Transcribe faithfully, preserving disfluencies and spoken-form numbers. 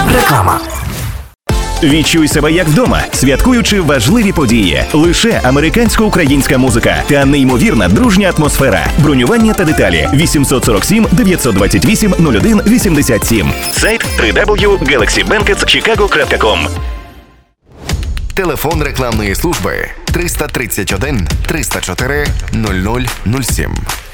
Реклама. Відчуй себе як вдома, святкуючи важливі події. Лише американсько-українська музика та неймовірна дружня атмосфера. Бронювання та деталі вісім сорок сім дев'ятсот двадцять вісім нуль один вісімдесят сім. Сайт дабл ю дабл ю дабл ю крапка галаксі бенкетс чикаго крапка ком. Телефон рекламної служби триста тридцять один триста чотири нуль нуль нуль сім.